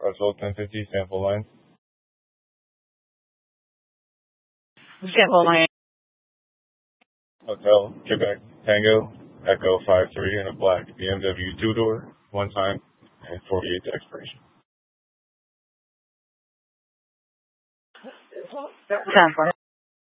Russell 1050 sample line. Sample line. Hotel, Quebec, Tango, Echo 53 in a black BMW 2-door, one time, and 48 to expiration. Sample.